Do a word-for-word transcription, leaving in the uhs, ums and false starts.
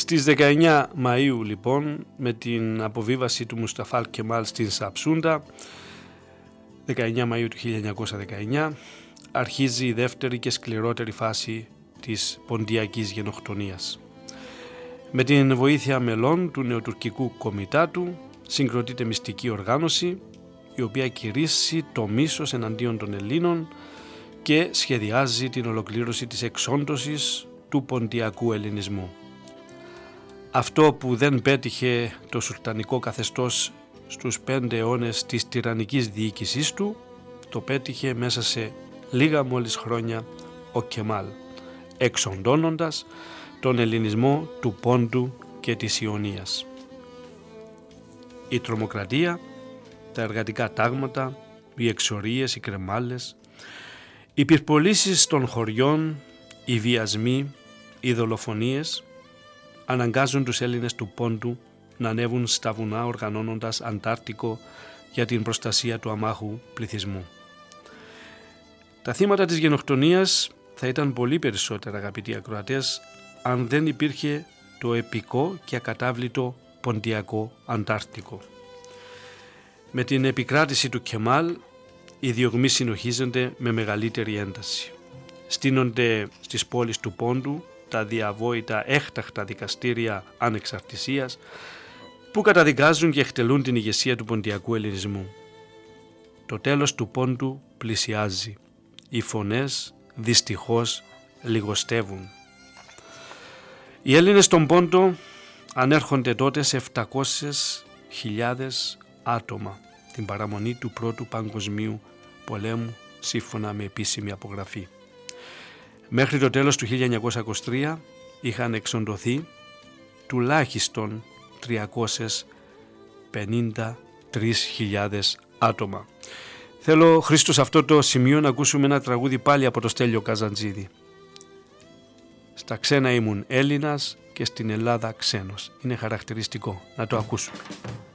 Στις δεκαεννιά Μαΐου λοιπόν, με την αποβίβαση του Μουσταφά Κεμάλ στην Σαψούντα, δεκαεννιά Μαΐου του χίλια εννιακόσια δεκαεννιά, αρχίζει η δεύτερη και σκληρότερη φάση της ποντιακής γενοκτονίας. Με την βοήθεια μελών του νεοτουρκικού κομιτάτου συγκροτείται μυστική οργάνωση, η οποία κηρύσσει το μίσος εναντίον των Ελλήνων και σχεδιάζει την ολοκλήρωση της εξόντωσης του ποντιακού ελληνισμού. Αυτό που δεν πέτυχε το σουλτανικό καθεστώς στους πέντε αιώνες της τυραννικής διοίκησής του, το πέτυχε μέσα σε λίγα μόλις χρόνια ο Κεμάλ, εξοντώνοντας τον ελληνισμό του Πόντου και της Ιωνίας. Η τρομοκρατία, τα εργατικά τάγματα, οι εξορίες, οι κρεμάλες, οι πυρπολίσεις των χωριών, οι βιασμοί, οι δολοφονίες αναγκάζουν τους Έλληνες του Πόντου να ανέβουν στα βουνά οργανώνοντας Αντάρτικο για την προστασία του αμάχου πληθυσμού. Τα θύματα της γενοκτονίας θα ήταν πολύ περισσότερα, αγαπητοί ακροατές, αν δεν υπήρχε το επικό και ακατάβλητο ποντιακό Αντάρτικο. Με την επικράτηση του Κεμάλ, οι διωγμοί συνοχίζονται με μεγαλύτερη ένταση. Στείνονται στις πόλεις του Πόντου τα διαβόητα έκτακτα δικαστήρια ανεξαρτησίας που καταδικάζουν και εκτελούν την ηγεσία του ποντιακού ελληνισμού. Το τέλος του Πόντου πλησιάζει. Οι φωνές δυστυχώς λιγοστεύουν. Οι Έλληνες στον Πόντο ανέρχονται τότε σε επτακόσιες χιλιάδες άτομα, την παραμονή του Πρώτου Παγκοσμίου Πολέμου, σύμφωνα με επίσημη απογραφή. Μέχρι το τέλος του χίλια εννιακόσια είκοσι τρία είχαν εξοντωθεί τουλάχιστον τριακόσιες πενήντα τρεις χιλιάδες άτομα. Θέλω, Χρήστο, σε αυτό το σημείο να ακούσουμε ένα τραγούδι πάλι από το Στέλιο Καζαντζίδη. Στα ξένα ήμουν Έλληνας και στην Ελλάδα ξένος. Είναι χαρακτηριστικό. Να το ακούσουμε.